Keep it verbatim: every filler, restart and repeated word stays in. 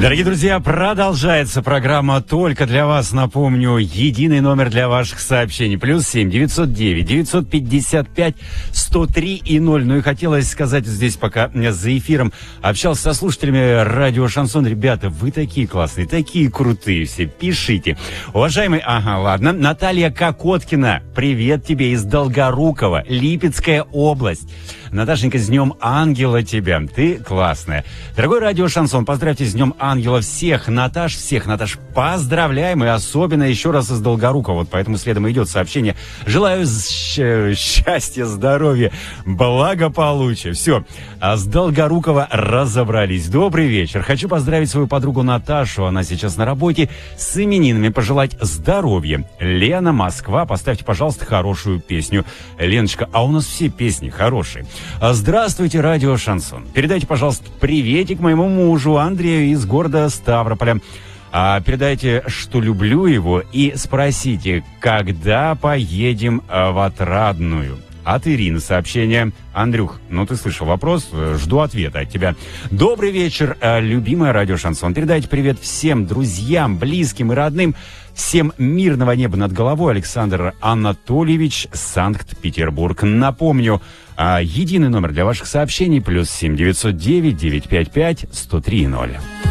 Дорогие друзья, продолжается программа «Только для вас». Напомню, единый номер для ваших сообщений. Плюс семь девятьсот девять девятьсот пятьдесят пять сто три и ноль. Ну и хотелось сказать здесь, пока за эфиром общался со слушателями радио «Шансон». Ребята, вы такие классные, такие крутые все. Пишите. Уважаемый, ага, ладно. Наталья Кокоткина, привет тебе из Долгорукова, Липецкая область. Наташенька, с Днем Ангела тебя. Ты классная. Дорогой радио «Шансон», поздравьте с Днем Ангела всех, Наташ, всех, Наташ, поздравляем, и особенно еще раз из Долгорукова. Вот поэтому следом идет сообщение. Желаю щ- счастья, здоровья, благополучия. Все, а с Долгорукова разобрались. Добрый вечер. Хочу поздравить свою подругу Наташу, она сейчас на работе, с именинами, пожелать здоровья. Лена, Москва, поставьте, пожалуйста, хорошую песню. Леночка, а у нас все песни хорошие. Здравствуйте, радио «Шансон». Передайте, пожалуйста, приветик моему мужу Андрею из города Ставрополя. А, передайте, что люблю его, и спросите, когда поедем в Отрадную. От Ирины сообщение. Андрюх, ну ты слышал вопрос, жду ответа от тебя. Добрый вечер, любимая радио «Шансон». Передайте привет всем друзьям, близким и родным. Всем мирного неба над головой. Александр Анатольевич, Санкт-Петербург. Напомню, единый номер для ваших сообщений. Плюс семь девятьсот девять девятьсот пятьдесят пять сто три ноль.